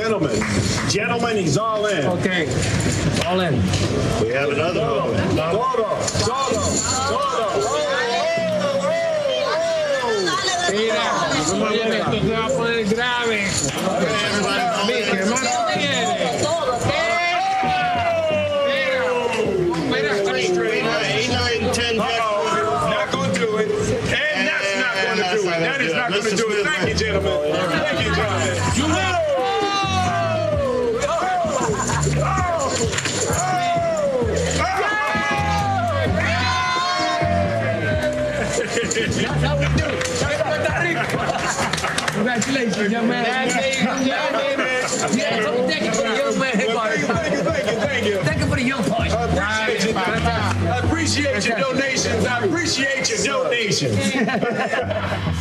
Gentlemen, he's all in. Okay, all in. We have another moment. Mira, esto se va a poner grave. Mi hermano quiere. Not going to do it. And that's not going to do it. That is not going to do it. Thank you, gentlemen. Thank you, gentlemen. That's how we do it. Congratulations, young man. Yeah, thank you for the young man. Thank you. Thank you for the young boy. I appreciate your donations. I appreciate your donations.